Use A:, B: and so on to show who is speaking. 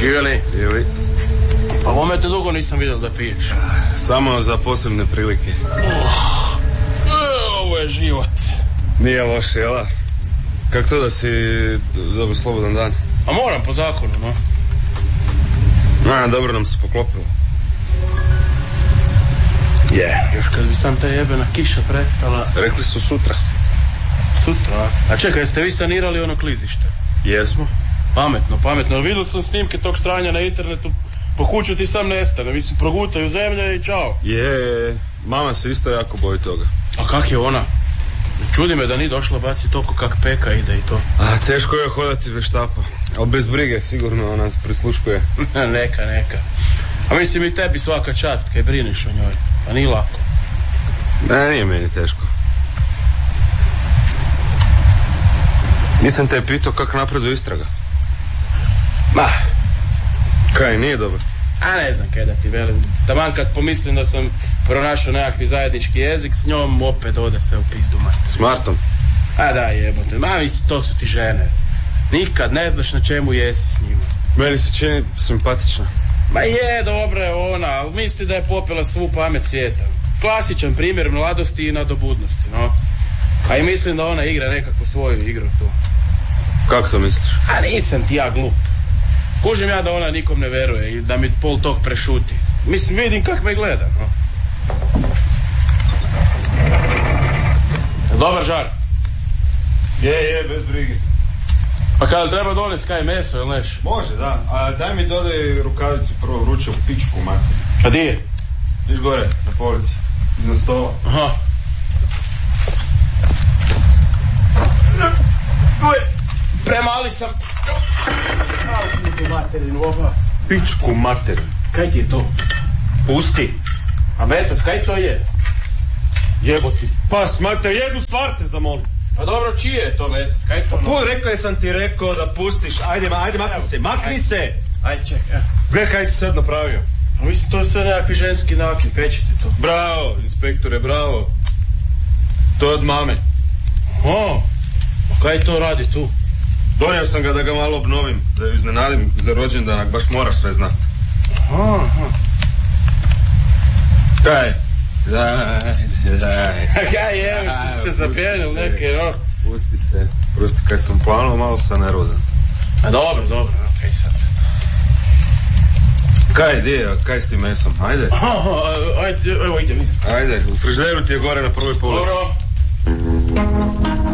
A: Živjeli?
B: Živjeli.
A: Pa vome te dugo nisam vidio da piješ.
B: Samo za posebne prilike.
A: Ovo je život.
B: Nije loše, jela? Kako to da si dobro slobodan dan?
A: A moram po zakonu, no.
B: Dobro nam se poklopilo.
A: Još kad bi sam ta jebena kiša prestala.
B: Rekli su sutra.
A: Sutra? A čekaj, jeste vi sanirali ono klizište?
B: Jesmo.
A: Pametno. Vidio sam snimke tog stranja na internetu. Po kuću ti sam nestane. Mislim, progutaju zemlje i čao.
B: Mama se isto jako boji toga.
A: A kak je ona? Čudi me da ni došla baci toko kak peka ide i to.
B: Teško je hodati bez štapa. Ali bez brige, sigurno ona prisluškuje.
A: Neka. A mislim i tebi svaka čast kaj briniš o njoj. A nije lako.
B: Nije meni teško. Nisam te pitao kako napreduje istraga. Kaj, nije dobro?
A: A ne znam kaj da ti velim. Taman kad pomislim da sam pronašao nekakvi zajednički jezik, s njom opet ode se u pizdu mater.
B: S Martom?
A: A da, jebote. Mislim, to su ti žene. Nikad ne znaš na čemu jesi s njima.
B: Meni se čini simpatična.
A: Dobra je ona, ali misli da je popila svu pamet svijeta. Klasičan primjer mladosti i nadobudnosti, no. A i mislim da ona igra nekakvu svoju igru tu.
B: Kako to misliš?
A: A nisam ti ja glup. Kužim ja da ona nikom ne veruje i da mi pol tog prešuti. Mislim, vidim kak me gleda, no. Dobar žar?
B: Je, bez brige.
A: Pa kada treba donesti kaj meso ili neš?
B: Može, da. A daj mi dodaj rukavicu prvo vruće u pičku, mati.
A: A di je?
B: Viš gore, na polici. Iznad stola.
A: Aha. Premali sam.
B: Pičku materinu.
A: Kaj ti je to?
B: Pusti.
A: A metod, kaj to je?
B: Jeboti. Pas, mater, jednu stvar te zamolim.
A: Pa dobro, čije je to metod? Kaj to?
B: Rekao sam ti rekao da pustiš. Ajde, makni se.
A: Ajde, čekaj.
B: Gledaj kaj si sad napravio.
A: A mislim, to je sve nekakvi ženski nakon, kaj će ti to?
B: Bravo, inspektore, bravo. To je od mame.
A: A kaj to radi tu?
B: Donio sam ga da ga malo obnovim, da ju iznenadim za rođendan, ako baš moraš sve znati. Kaj? Daj.
A: Kaj je, si se zapijenil neke, no?
B: Pusti se. Prosti, kaj sam planuo, malo sam nervozan.
A: A dobro, okej sad.
B: Kaj, kaj s tim mesom? Ajde.
A: Ajde, evo idem.
B: Ajde, u frižideru ti je gore na prvoj polici.
A: Dobro.